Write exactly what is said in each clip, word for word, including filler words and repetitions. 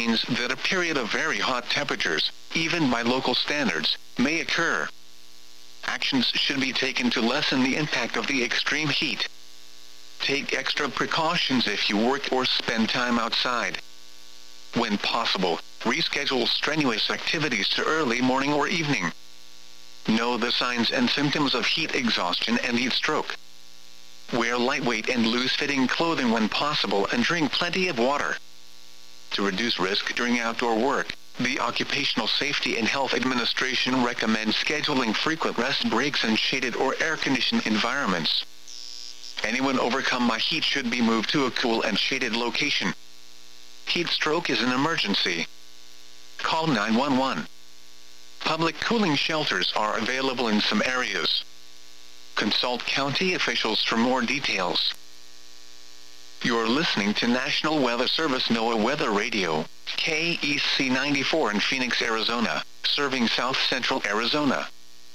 means that a period of very hot temperatures, even by local standards, may occur. Actions should be taken to lessen the impact of the extreme heat. Take extra precautions if you work or spend time outside. When possible, reschedule strenuous activities to early morning or evening. Know the signs and symptoms of heat exhaustion and heat stroke. Wear lightweight and loose-fitting clothing when possible and drink plenty of water. To reduce risk during outdoor work, the Occupational Safety and Health Administration recommends scheduling frequent rest breaks in shaded or air-conditioned environments. Anyone overcome by heat should be moved to a cool and shaded location. Heat stroke is an emergency. Call nine one one. Public cooling shelters are available in some areas. Consult county officials for more details. You're listening to National Weather Service NOAA Weather Radio, K E C ninety-four in Phoenix, Arizona, serving south central Arizona.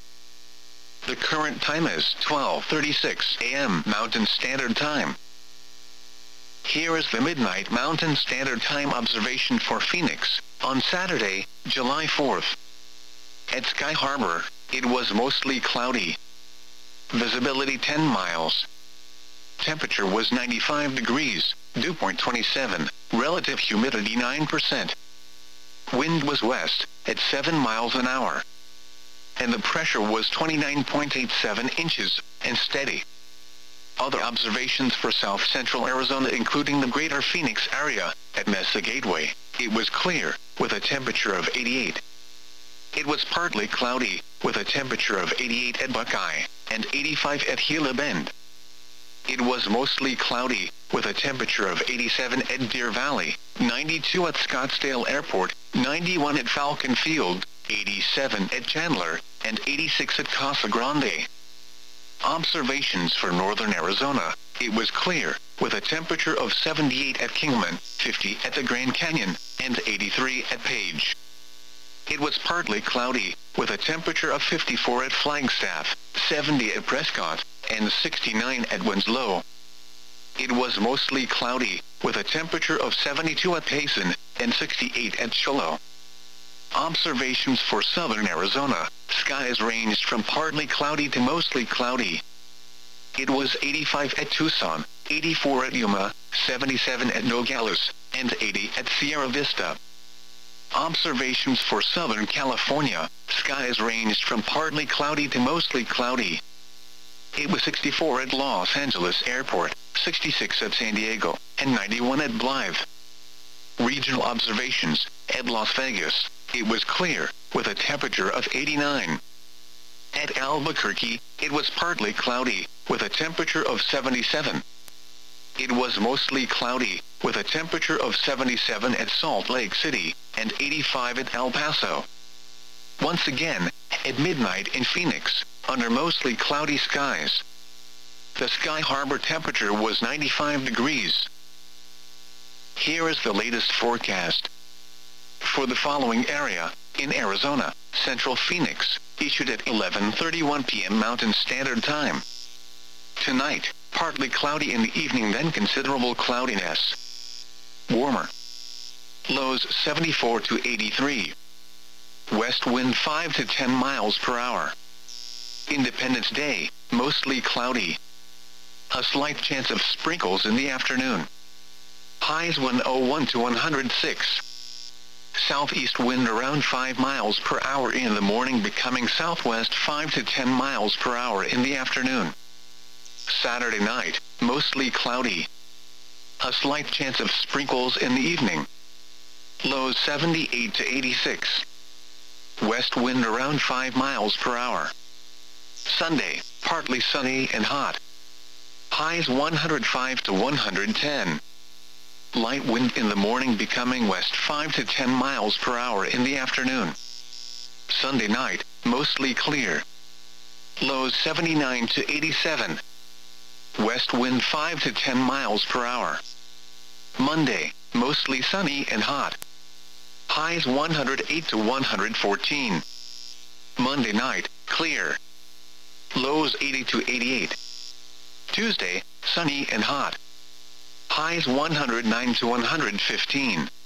The current time is twelve thirty-six a m Mountain Standard Time. Here is the Midnight Mountain Standard Time observation for Phoenix, on Saturday, July fourth. At Sky Harbor, it was mostly cloudy. Visibility ten miles. Temperature was ninety-five degrees, dew point twenty-seven, relative humidity nine percent. Wind was west, at seven miles an hour. And the pressure was twenty-nine point eight seven inches, and steady. Other observations for south central Arizona including the greater Phoenix area, at Mesa Gateway, it was clear, with a temperature of eighty-eight. It was partly cloudy, with a temperature of eighty-eight at Buckeye, and eighty-five at Gila Bend. It was mostly cloudy, with a temperature of eighty-seven at Deer Valley, ninety-two at Scottsdale Airport, ninety-one at Falcon Field, eighty-seven at Chandler, and eighty-six at Casa Grande. Observations for northern Arizona, it was clear, with a temperature of seventy-eight at Kingman, fifty at the Grand Canyon, and eighty-three at Page. It was partly cloudy, with a temperature of fifty-four at Flagstaff, seventy at Prescott, and sixty-nine at Winslow. It was mostly cloudy, with a temperature of seventy-two at Payson, and sixty-eight at Shiloh. Observations for southern Arizona, skies ranged from partly cloudy to mostly cloudy. It was eighty-five at Tucson, eighty-four at Yuma, seventy-seven at Nogales, and eighty at Sierra Vista. Observations for southern California, skies ranged from partly cloudy to mostly cloudy. It was sixty-four at Los Angeles Airport, sixty-six at San Diego, and ninety-one at Blythe. Regional observations, at Las Vegas, it was clear, with a temperature of eighty-nine. At Albuquerque, it was partly cloudy, with a temperature of seventy-seven. It was mostly cloudy, with a temperature of seventy-seven at Salt Lake City, and eighty-five at El Paso. Once again, at midnight in Phoenix, under mostly cloudy skies. The Sky Harbor temperature was ninety-five degrees. Here is the latest forecast. For the following area, in Arizona, Central Phoenix, issued at eleven thirty-one p m Mountain Standard Time. Tonight, partly cloudy in the evening, then considerable cloudiness. Warmer. Lows seventy-four to eighty-three. West wind five to ten miles per hour. Independence Day, mostly cloudy. A slight chance of sprinkles in the afternoon. Highs one oh one to one hundred six. Southeast wind around five miles per hour in the morning, becoming southwest five to ten miles per hour in the afternoon. Saturday night, mostly cloudy. A slight chance of sprinkles in the evening. Lows seventy-eight to eighty-six. West wind around five miles per hour. Sunday, partly sunny and hot. Highs one hundred five to one hundred ten. Light wind in the morning, becoming west five to ten miles per hour in the afternoon. Sunday night, mostly clear. Lows seventy-nine to eighty-seven. West wind five to ten miles per hour. Monday, mostly sunny and hot. Highs one hundred eight to one hundred fourteen. Monday night, clear. Lows eighty to eighty-eight. Tuesday, sunny and hot. Highs one hundred nine to one hundred fifteen.